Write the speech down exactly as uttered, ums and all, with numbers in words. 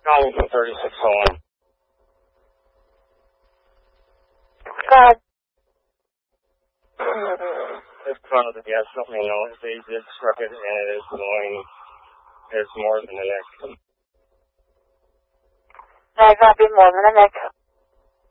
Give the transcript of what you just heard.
Calling from thirty-six oh one. God. If cloud, yes, let me know. If they did struck it and it is blowing, it's more than the next. That might be more than the next.